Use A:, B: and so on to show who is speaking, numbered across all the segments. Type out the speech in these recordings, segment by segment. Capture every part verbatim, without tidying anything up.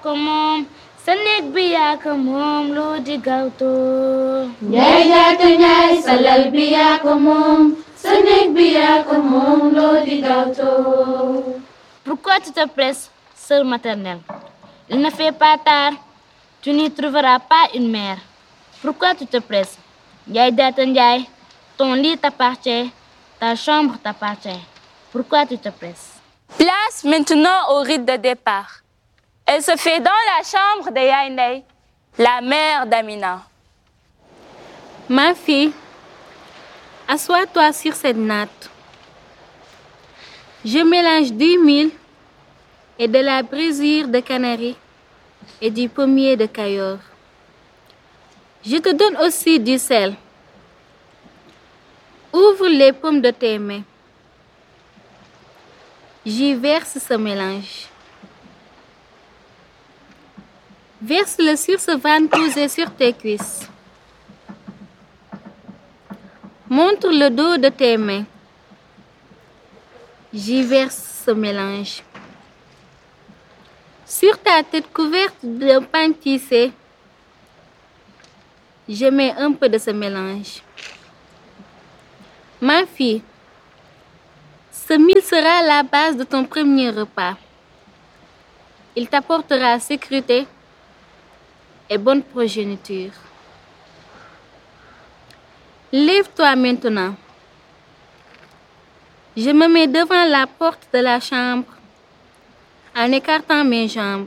A: Komom, sanek biya komom lo di gauto.
B: Nyai jata nyai salal biya komom, sanek biya komom lo di gauto.
A: Pourquoi tu te presses, sœur maternelle? Il ne fait pas tard. Tu n'y trouveras pas une mère. Pourquoi tu te presses? Nyai jata nyai, ton lit t'appartient, ta chambre t'appartient. Pourquoi tu te presses?
C: Place maintenant au rite de départ. Elle se fait dans la chambre de Yainei, la mère d'Amina.
D: Ma fille, assois-toi sur cette natte. Je mélange du mil et de la brisure de Canaries et du pommier de Cayor. Je te donne aussi du sel. Ouvre les paumes de tes mains. J'y verse ce mélange. Verse-le sur ce ventouse et sur tes cuisses. Montre le dos de tes mains. J'y verse ce mélange. Sur ta tête couverte d'un pain tissé, je mets un peu de ce mélange. Ma fille, ce mil sera la base de ton premier repas. Il t'apportera sécurité et bonne progéniture. Lève-toi maintenant. Je me mets devant la porte de la chambre en écartant mes jambes.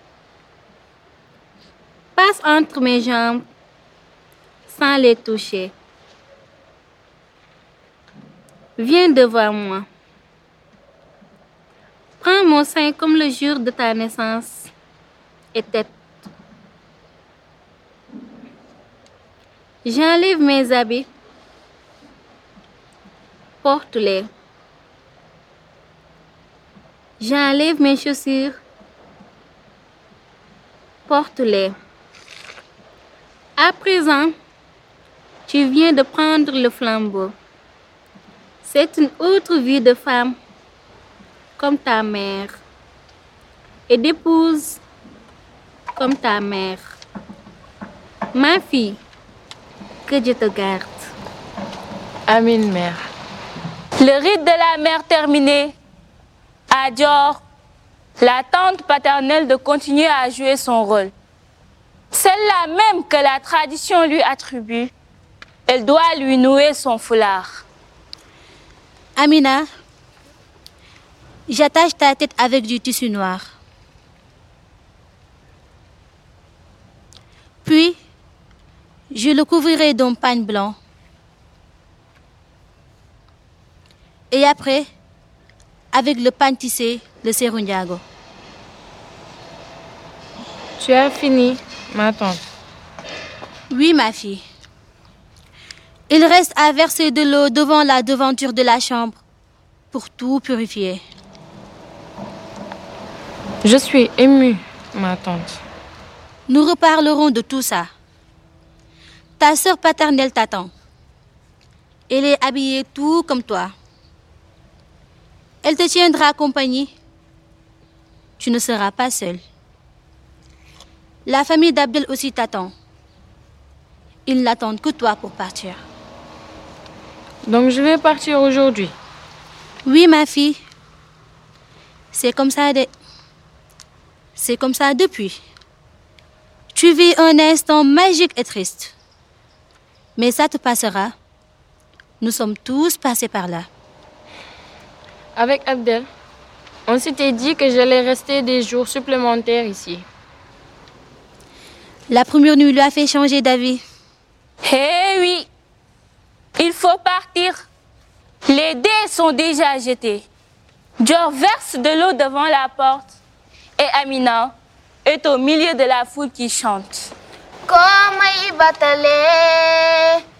D: Passe entre mes jambes sans les toucher. Viens devant moi. Prends mon sein comme le jour de ta naissance et tête. J'enlève mes habits. Porte-les. J'enlève mes chaussures. Porte-les. À présent, tu viens de prendre le flambeau. C'est une autre vie de femme, comme ta mère, et d'épouse, comme ta mère. Ma fille, que Dieu te garde.
E: Amin, mère.
C: Le rite de la mère terminé, à Dior, la tante paternelle de continuer à jouer son rôle. Celle-là même que la tradition lui attribue, elle doit lui nouer son foulard.
F: Amina, j'attache ta tête avec du tissu noir. Puis, je le couvrirai d'un pain blanc. Et après, avec le pain tissé, le serundiago.
E: Tu as fini, ma tante?
F: Oui, ma fille. Il reste à verser de l'eau devant la devanture de la chambre pour tout purifier.
E: Je suis émue, ma tante.
F: Nous reparlerons de tout ça. Ta sœur paternelle t'attend. Elle est habillée tout comme toi. Elle te tiendra compagnie. Tu ne seras pas seule. La famille d'Abdel aussi t'attend. Ils n'attendent que toi pour partir.
E: Donc je vais partir aujourd'hui?
F: Oui, ma fille. C'est comme ça de... C'est comme ça depuis. Tu vis un instant magique et triste. Mais ça te passera. Nous sommes tous passés par là.
E: Avec Abdel, on s'était dit que j'allais rester des jours supplémentaires ici.
F: La première nuit lui a fait changer d'avis.
C: Eh oui, il faut partir. Les dés sont déjà jetés. Dior verse de l'eau devant la porte et Amina est au milieu de la foule qui chante.
A: Comme y batale,